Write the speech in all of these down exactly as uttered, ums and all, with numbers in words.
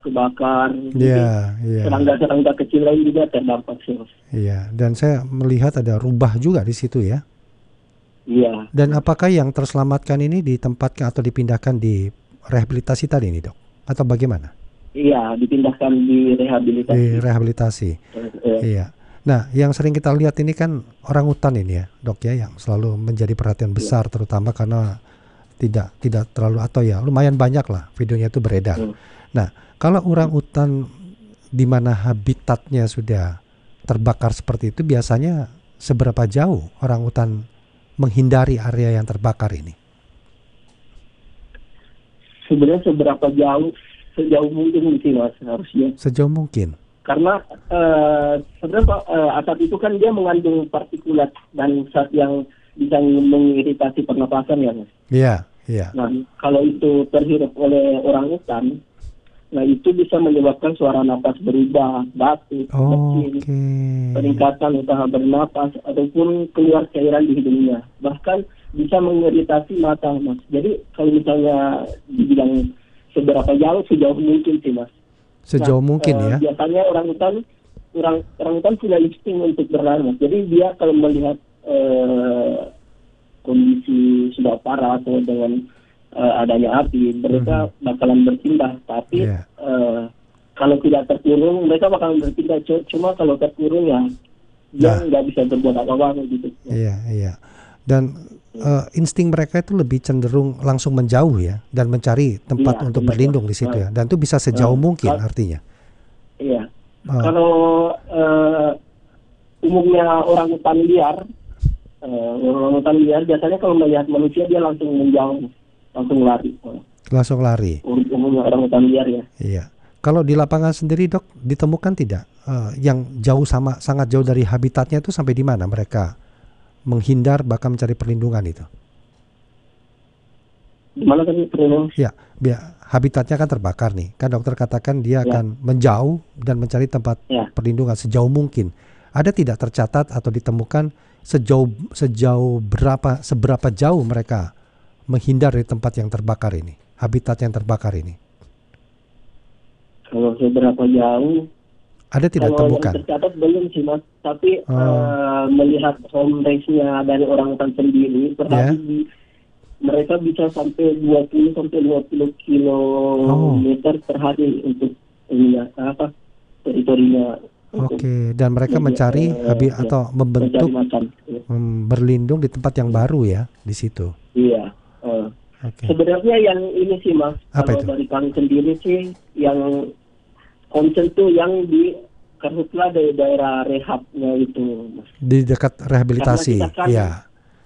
kebakar. Jadi Iya, iya, serangga-serangga kecil lain juga terdampak sih Mas. iya. Dan saya melihat ada rubah juga di situ ya. Iya, Dan Mas. apakah yang terselamatkan ini ditempatkan atau dipindahkan di rehabilitasi tadi nih dok? Atau bagaimana? Iya, dipindahkan di Di rehabilitasi. rehabilitasi. Eh, eh, Iya. Nah, yang sering kita lihat ini kan orang hutan ini ya, dok ya, yang selalu menjadi perhatian iya. besar, terutama karena tidak tidak terlalu atau ya lumayan banyak lah videonya itu beredar. Hmm. Nah, kalau orang hutan di mana habitatnya sudah terbakar seperti itu, biasanya seberapa jauh orang hutan menghindari area yang terbakar ini? Sebenarnya seberapa jauh, sejauh mungkin sih Mas harusnya. Sejauh mungkin. Karena eh, sebenarnya eh, asap itu kan dia mengandung partikulat dan zat yang bisa mengiritasi pernapasan ya Mas. Iya, iya. Nah, kalau itu terhirup oleh orang hutan, nah itu bisa menyebabkan suara napas berubah, batuk, bersin, Oke. peningkatan usaha bernapas, ataupun keluar cairan di hidungnya. Bahkan bisa mengiritasi mata, Mas. Jadi kalau misalnya dibilang seberapa jauh, sejauh mungkin sih, Mas. Nah, Sejauh mungkin eh, ya. biasanya orang hutan, orang orang hutan punya insting untuk berlari, Mas. Jadi dia kalau melihat eh, kondisi sudah parah atau dengan uh, adanya api, mereka Mhm. bakalan berpindah. Tapi Iya. uh, kalau tidak terkurung, mereka bakalan berpindah. C- Cuma kalau terkurung ya dia Nah, nggak bisa berbuat apa-apa gitu. iya, iya. Dan eh, insting mereka itu lebih cenderung langsung menjauh ya dan mencari tempat Iya, untuk benar Mas. berlindung di situ Uh, ya. Dan itu bisa uh, sejauh mungkin kal- artinya. iya. Oh, Kalau uh, umumnya orang hutan liar, uh, orang hutan liar biasanya kalau melihat manusia dia langsung menjauh, langsung lari. Uh, langsung lari. umumnya orang hutan liar ya. Iya. Kalau di lapangan sendiri dok, ditemukan tidak eh, yang jauh sama sangat jauh dari habitatnya itu sampai di mana mereka menghindar bahkan mencari perlindungan itu? Gimana tadi Bruno? Ya, biar habitatnya kan terbakar nih. Kan dokter katakan dia Ya, akan menjauh dan mencari tempat ya. perlindungan sejauh mungkin. Ada tidak tercatat atau ditemukan sejauh sejauh berapa seberapa jauh mereka menghindar dari tempat yang terbakar ini, habitat yang terbakar ini? Kalau seberapa jauh, Ada tidak kalau yang temukan? tercatat belum sih Mas. Tapi Oh, eh, melihat home base-nya dari orang hutan sendiri, per ya. hari di- mereka bisa sampai dua puluh sampai dua puluh Oh, kilometer per hari untuk ini ya, apa teritorinya untuk oke. Dan mereka media- mencari eh, habi ya, atau mencari membentuk makan. Ya. mm, berlindung di tempat yang baru ya di situ. Iya. eh. Oke. Sebenarnya yang ini sih Mas, Apa kalau itu? dari kami sendiri sih yang konsen tuh yang di Karhutla dari daerah rehabnya itu, Mas. Di dekat Karena rehabilitasi. kita kan, Ya.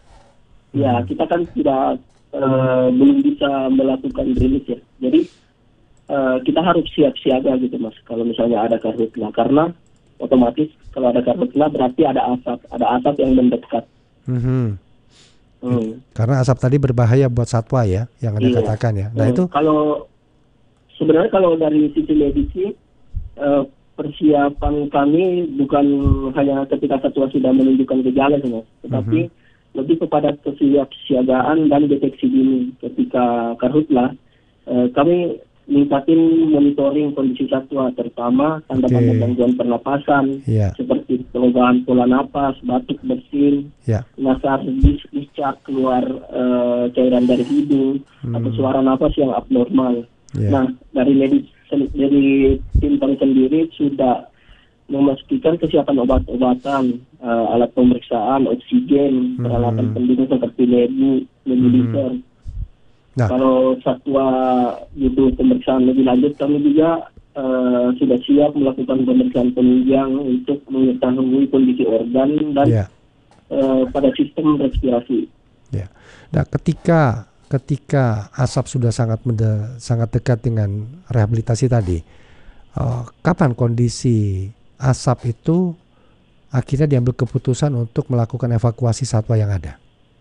ya Hmm. kita kan tidak eh, belum bisa melakukan rilis ya. Jadi eh, kita harus siap siaga gitu, Mas. Kalau misalnya ada Karhutla, karena otomatis kalau ada Karhutla berarti ada asap, ada asap yang mendekat. Mhm. Hmm. Karena asap tadi berbahaya buat satwa ya, yang Anda Iya. katakan ya. Nah Hmm. itu, Kalau sebenarnya kalau dari sisi medis eh, persiapan kami bukan hanya ketika satwa sudah menunjukkan gejala, Mas, tetapi mhm. lebih kepada kesiapsiagaan dan deteksi dini. Ketika Karhutla, eh, kami ningkatin monitoring kondisi satwa, terutama tanda-tanda Oke, gangguan pernapasan ya, seperti perubahan pola napas, batuk bersin, ya, nasar dis- discharge keluar eh, cairan dari hidung, atau hmm, suara napas yang abnormal. ya, Nah, dari medis dari tim kami sendiri sudah memastikan kesiapan obat-obatan, eh, alat pemeriksaan, oksigen, peralatan mhm, pendukung seperti lebu, nebulizer. mhm. Nah, Kalau satwa butuh pemeriksaan lebih lanjut, kami juga eh, sudah siap melakukan pemeriksaan penunjang untuk mengetahui kondisi organ dan ya, eh, pada sistem respirasi. ya. Nah, ketika ketika asap sudah sangat mende, sangat dekat dengan rehabilitasi tadi, eh, kapan kondisi asap itu akhirnya diambil keputusan untuk melakukan evakuasi satwa yang ada?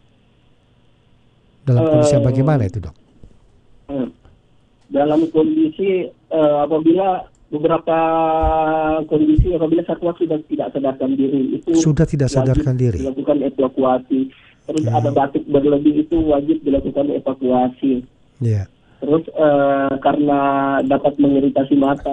Dalam kondisi yang bagaimana Eh, itu, dok? eh, dalam kondisi eh, apabila beberapa kondisi apabila satwa sudah tidak sadarkan diri, itu Sudah tidak wajib sadarkan diri. dilakukan evakuasi. Terus Oke, ada batuk berlebih, itu wajib dilakukan evakuasi. ya. Terus eh, karena dapat mengiritasi mata